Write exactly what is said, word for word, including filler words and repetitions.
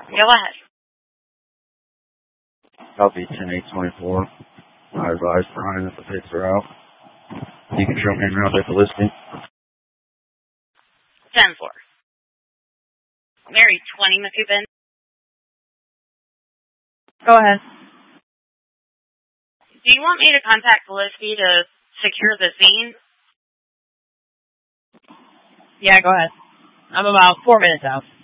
Go ahead. Copy ten eight twenty-four. I advise Brian that the pigs are out. You can show me around at the listing. ten four. Mary twenty, McCoupin. Go ahead. Do you want me to contact Felicity to secure the scene? Yeah, go ahead. I'm about four minutes out.